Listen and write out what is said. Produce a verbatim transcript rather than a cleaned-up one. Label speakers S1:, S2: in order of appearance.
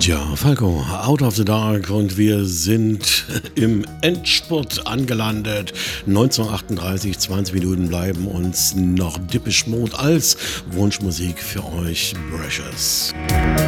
S1: Ja, Falco, Out of the Dark und wir sind im Endspurt angelandet. neunzehnhundertachtunddreißig, zwanzig Minuten bleiben uns noch Depeche Mode als Wunschmusik für euch. Precious.